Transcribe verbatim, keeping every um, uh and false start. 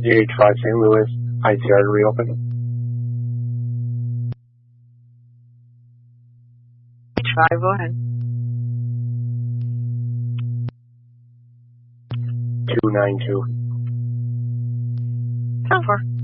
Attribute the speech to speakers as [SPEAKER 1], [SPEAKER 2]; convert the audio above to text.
[SPEAKER 1] H five Saint Louis, I C R to reopen.
[SPEAKER 2] H five, go ahead.
[SPEAKER 1] two nine two.
[SPEAKER 2] ten four.